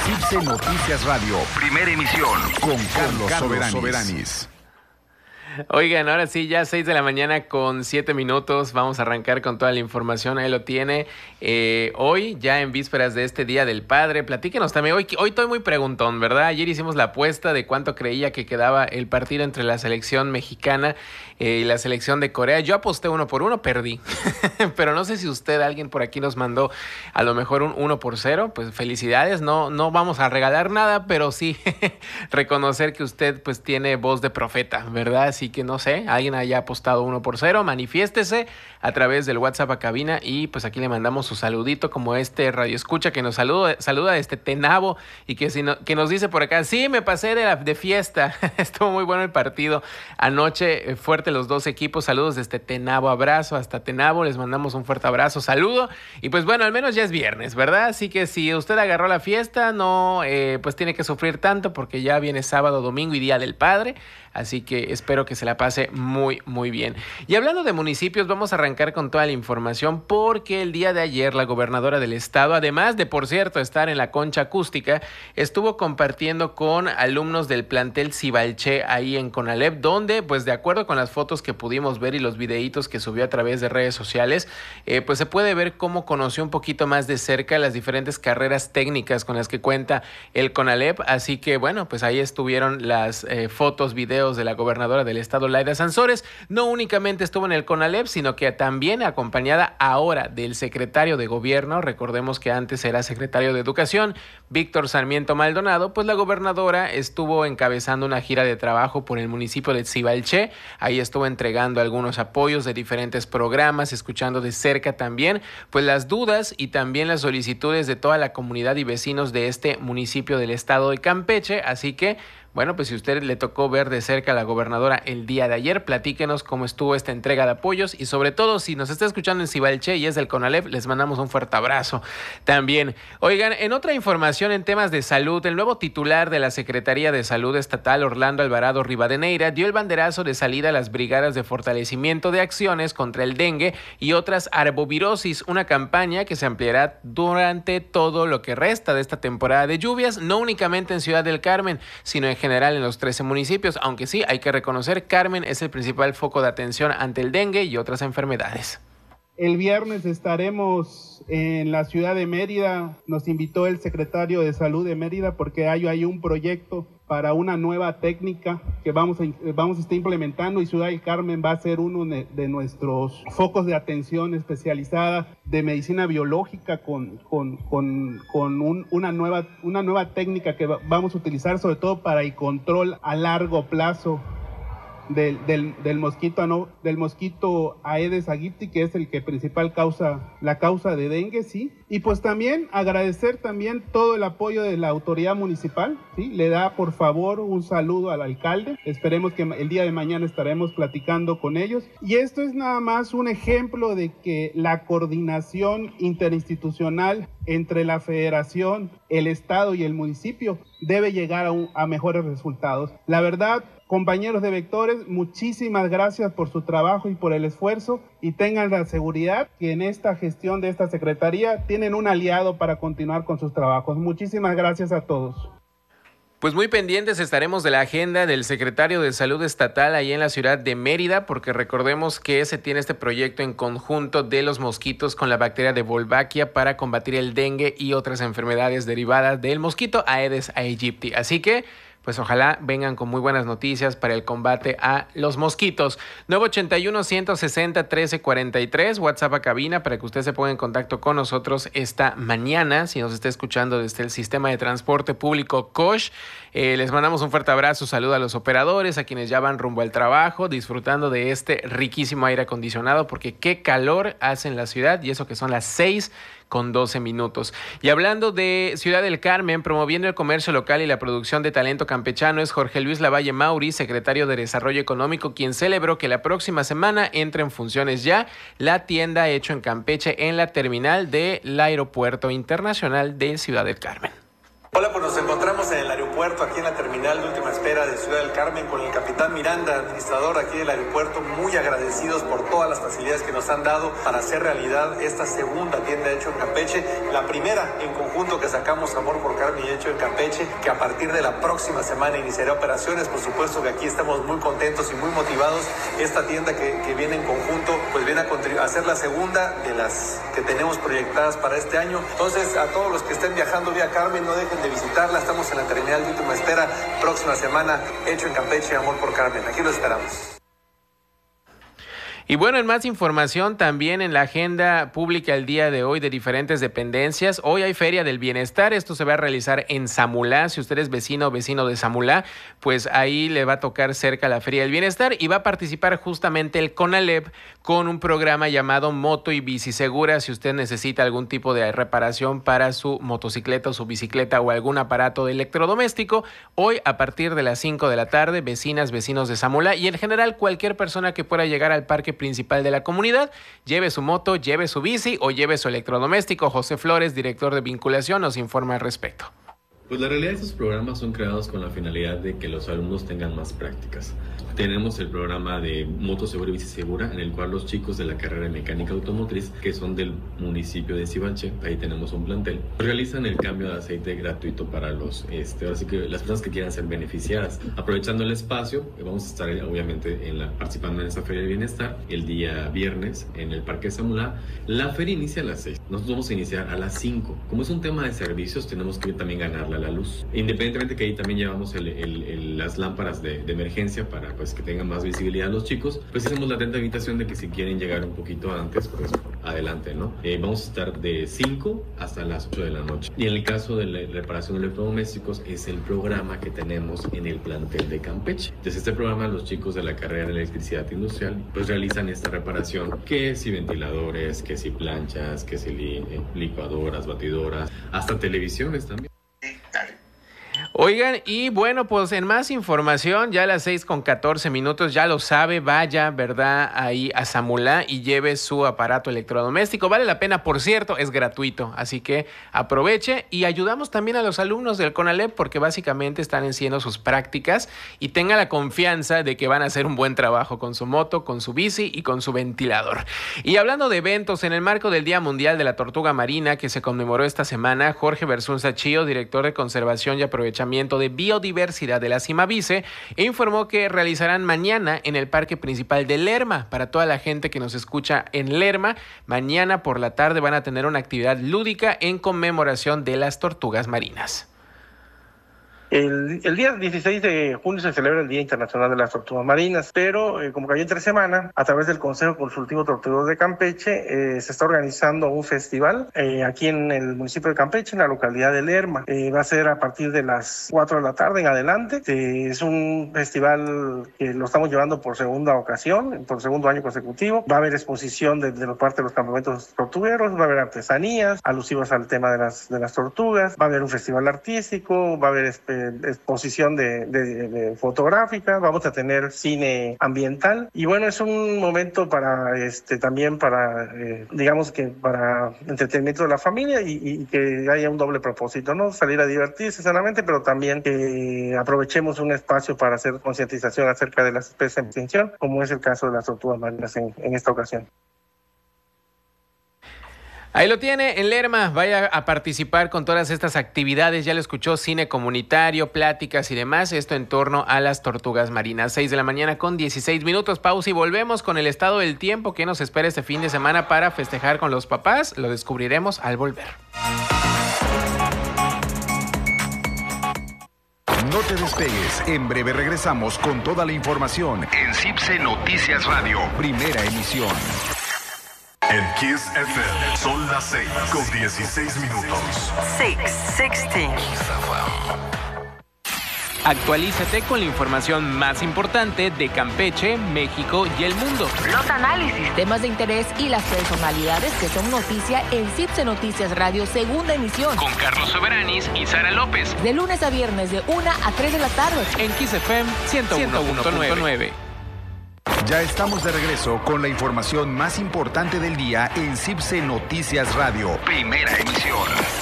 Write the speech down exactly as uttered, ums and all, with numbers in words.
C I B C Noticias Radio, primera emisión, con Carlos, Carlos Soberanis. Oigan, ahora sí, ya seis de la mañana con siete minutos, vamos a arrancar con toda la información, ahí lo tiene. Eh, hoy, ya en vísperas de este Día del Padre, platíquenos también, hoy, hoy estoy muy preguntón, ¿verdad? Ayer hicimos la apuesta de cuánto creía que quedaba el partido entre la selección mexicana eh, y la selección de Corea. Yo aposté uno por uno, perdí, pero no sé si usted, alguien por aquí nos mandó a lo mejor un uno por cero, pues felicidades, no, no vamos a regalar nada, pero sí reconocer que usted pues tiene voz de profeta, ¿verdad? Así que no sé, alguien haya apostado uno por cero, manifiéstese a través del WhatsApp a cabina y pues aquí le mandamos su saludito como este radio escucha que nos saluda, saluda desde Tenabo y que, si no, que nos dice por acá, sí, me pasé de, la, de fiesta, estuvo muy bueno el partido anoche, eh, fuerte los dos equipos, saludos desde Tenabo, abrazo hasta Tenabo, les mandamos un fuerte abrazo, saludo y pues bueno, al menos ya es viernes, ¿verdad? Así que si usted agarró la fiesta, no eh, pues tiene que sufrir tanto porque ya viene sábado, domingo y Día del Padre, así que espero que se la pase muy, muy bien. Y hablando de municipios, vamos a arrancar con toda la información porque el día de ayer la gobernadora del estado, además de, por cierto, estar en la concha acústica, estuvo compartiendo con alumnos del plantel Cibalché ahí en Conalep, donde, pues de acuerdo con las fotos que pudimos ver y los videitos que subió a través de redes sociales, eh, pues se puede ver cómo conoció un poquito más de cerca las diferentes carreras técnicas con las que cuenta el Conalep, así que bueno, pues ahí estuvieron las eh, fotos, videos de la gobernadora del estado, Laida Sansores. No únicamente estuvo en el Conalep, sino que también acompañada ahora del secretario de gobierno, recordemos que antes era secretario de educación, Víctor Sarmiento Maldonado, pues la gobernadora estuvo encabezando una gira de trabajo por el municipio de Cibalché, ahí estuvo entregando algunos apoyos de diferentes programas, escuchando de cerca también, pues las dudas y también las solicitudes de toda la comunidad y vecinos de este municipio del estado de Campeche, así que bueno, pues si usted le tocó ver de cerca a la gobernadora el día de ayer, platíquenos cómo estuvo esta entrega de apoyos y sobre todo si nos está escuchando en Cibalché y es del Conalep, les mandamos un fuerte abrazo también. Oigan, en otra información en temas de salud, el nuevo titular de la Secretaría de Salud Estatal, Orlando Alvarado Rivadeneira, dio el banderazo de salida a las brigadas de fortalecimiento de acciones contra el dengue y otras arbovirosis, una campaña que se ampliará durante todo lo que resta de esta temporada de lluvias, no únicamente en Ciudad del Carmen, sino en general en los trece municipios, aunque sí hay que reconocer, Carmen es el principal foco de atención ante el dengue y otras enfermedades. El viernes estaremos en la ciudad de Mérida, nos invitó el secretario de Salud de Mérida porque hay, hay un proyecto para una nueva técnica que vamos a, vamos a estar implementando y Ciudad del Carmen va a ser uno de nuestros focos de atención especializada de medicina biológica con, con, con, con un, una, nueva, una nueva técnica que vamos a utilizar sobre todo para el control a largo plazo Del, del, del mosquito no, del mosquito Aedes aegypti, que es el que principal causa la causa de dengue, sí. Y pues también agradecer también todo el apoyo de la autoridad municipal, sí. Le da por favor un saludo al alcalde. Esperemos que el día de mañana estaremos platicando con ellos. Y esto es nada más un ejemplo de que la coordinación interinstitucional entre la federación, el estado y el municipio debe llegar a, un, a mejores resultados. La verdad, compañeros de Vectores, muchísimas gracias por su trabajo y por el esfuerzo y tengan la seguridad que en esta gestión de esta secretaría tienen un aliado para continuar con sus trabajos. Muchísimas gracias a todos. Pues muy pendientes estaremos de la agenda del secretario de Salud Estatal ahí en la ciudad de Mérida, porque recordemos que se tiene este proyecto en conjunto de los mosquitos con la bacteria de Wolbachia para combatir el dengue y otras enfermedades derivadas del mosquito Aedes aegypti. Así que pues ojalá vengan con muy buenas noticias para el combate a los mosquitos. nueve ochenta y uno, ciento sesenta, trece cuarenta y tres, WhatsApp a cabina para que usted se ponga en contacto con nosotros esta mañana, si nos está escuchando desde el sistema de transporte público C O S H. Eh, les mandamos un fuerte abrazo, saludo a los operadores, a quienes ya van rumbo al trabajo, disfrutando de este riquísimo aire acondicionado, porque qué calor hace en la ciudad, y eso que son las seis con doce minutos. Y hablando de Ciudad del Carmen, promoviendo el comercio local y la producción de talento campechano, es Jorge Luis Lavalle Mauri, secretario de Desarrollo Económico, quien celebró que la próxima semana entre en funciones ya la tienda Hecho en Campeche en la terminal del Aeropuerto Internacional de Ciudad del Carmen. Hola, pues nos encontramos en el aeropuerto, aquí en la terminal de última espera. Costera de Ciudad del Carmen, con el capitán Miranda, administrador aquí del aeropuerto, muy agradecidos por todas las facilidades que nos han dado para hacer realidad esta segunda tienda Hecho en Campeche, la primera en conjunto que sacamos Amor por Carmen y Hecho en Campeche, que a partir de la próxima semana iniciará operaciones. Por supuesto que aquí estamos muy contentos y muy motivados. Esta tienda que, que viene en conjunto, pues viene a, contribu- a ser la segunda de las que tenemos proyectadas para este año. Entonces, a todos los que estén viajando vía Carmen, no dejen de visitarla. Estamos en la terminal de última espera. Próxima semana, Hecho en Campeche, Amor por Carmen. Aquí lo esperamos. Y bueno, en más información también en la agenda pública el día de hoy de diferentes dependencias. Hoy hay Feria del Bienestar, esto se va a realizar en Zamulá. Si usted es vecino o vecino de Zamulá, pues ahí le va a tocar cerca la Feria del Bienestar y va a participar justamente el CONALEP con un programa llamado Moto y Bici Segura. Si usted necesita algún tipo de reparación para su motocicleta o su bicicleta o algún aparato electrodoméstico, hoy a partir de las cinco de la tarde, vecinas, vecinos de Zamulá y en general cualquier persona que pueda llegar al parque principal de la comunidad, lleve su moto, lleve su bici o lleve su electrodoméstico. José Flores, director de vinculación, nos informa al respecto. Pues la realidad, estos programas son creados con la finalidad de que los alumnos tengan más prácticas. Tenemos el programa de Moto Segura y Bici Segura, en el cual los chicos de la carrera de mecánica automotriz, que son del municipio de Cibanche, ahí tenemos un plantel, realizan el cambio de aceite gratuito para los, este, ahora sí que las personas que quieran ser beneficiadas. Aprovechando el espacio, vamos a estar obviamente en la, participando en esta Feria del Bienestar el día viernes en el Parque Zamulá. La feria inicia a las seis, nosotros vamos a iniciar a las cinco. Como es un tema de servicios, tenemos que también ganarla la luz. Independientemente que ahí también llevamos el, el, el, las lámparas de, de emergencia para pues que tengan más visibilidad los chicos, pues hacemos la atenta invitación de que si quieren llegar un poquito antes, pues adelante, ¿no? Eh, vamos a estar de cinco hasta las ocho de la noche. Y en el caso de la reparación de electrodomésticos, es el programa que tenemos en el plantel de Campeche. Desde este programa, los chicos de la carrera de electricidad industrial, pues realizan esta reparación, que si ventiladores, que si planchas, que si li, eh, licuadoras, batidoras, hasta televisiones también. Oigan, y bueno, pues en más información, ya a las seis con catorce minutos, ya lo sabe, vaya, ¿verdad? Ahí a Zamulá y lleve su aparato electrodoméstico. Vale la pena, por cierto, es gratuito, así que aproveche y ayudamos también a los alumnos del CONALEP porque básicamente están haciendo sus prácticas y tenga la confianza de que van a hacer un buen trabajo con su moto, con su bici y con su ventilador. Y hablando de eventos, en el marco del Día Mundial de la Tortuga Marina que se conmemoró esta semana, Jorge Bersunza Chío, director de Conservación y Aprovechamiento de Biodiversidad de la Cimavice, informó que realizarán mañana en el Parque Principal de Lerma. Para toda la gente que nos escucha en Lerma, mañana por la tarde van a tener una actividad lúdica en conmemoración de las tortugas marinas. El, el día dieciséis de junio se celebra el Día Internacional de las Tortugas Marinas, pero eh, como cayó entre semana, a través del Consejo Consultivo Tortuguero de Campeche, eh, se está organizando un festival eh, aquí en el municipio de Campeche, en la localidad de Lerma. Eh, va a ser a partir de las cuatro de la tarde en adelante. Eh, es un festival que lo estamos llevando por segunda ocasión, por segundo año consecutivo. Va a haber exposición de, de parte de los campamentos tortugueros, va a haber artesanías alusivas al tema de las, de las tortugas, va a haber un festival artístico, va a haber eh, exposición de, de, de fotográfica, vamos a tener cine ambiental y bueno, es un momento para este también para eh, digamos que para entretenimiento de la familia y, y que haya un doble propósito, ¿no? Salir a divertirse sanamente, pero también que aprovechemos un espacio para hacer concientización acerca de las especies en extinción, como es el caso de las tortugas marinas en, en esta ocasión. Ahí lo tiene, en Lerma, vaya a participar con todas estas actividades, ya lo escuchó, cine comunitario, pláticas y demás, esto en torno a las tortugas marinas. seis de la mañana con dieciséis minutos, pausa y volvemos con el estado del tiempo que nos espera este fin de semana para festejar con los papás, lo descubriremos al volver. No te despegues, en breve regresamos con toda la información en CIPSE Noticias Radio, primera emisión. En Kiss F M son las seis con dieciséis minutos. seis, dieciséis. Actualízate con la información más importante de Campeche, México y el mundo. Los análisis, temas de interés y las personalidades que son noticia en CIPSE Noticias Radio, segunda emisión. Con Carlos Soberanis y Sara López. De lunes a viernes de una a tres de la tarde. En Kiss F M ciento uno punto nueve. Ya estamos de regreso con la información más importante del día en CIPSE Noticias Radio, primera emisión.